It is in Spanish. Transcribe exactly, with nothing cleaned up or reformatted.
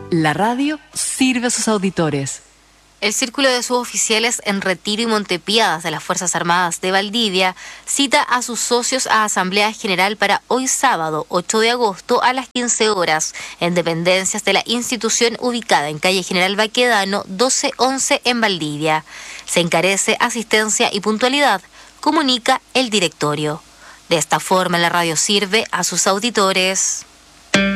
La radio sirve a sus auditores. El Círculo de Suboficiales en Retiro y Montepiadas de las Fuerzas Armadas de Valdivia cita a sus socios a Asamblea General para hoy sábado, ocho de agosto, a las quince horas, en dependencias de la institución ubicada en calle General Baquedano, doce once en Valdivia. Se encarece asistencia y puntualidad, comunica el directorio. De esta forma, la radio sirve a sus auditores.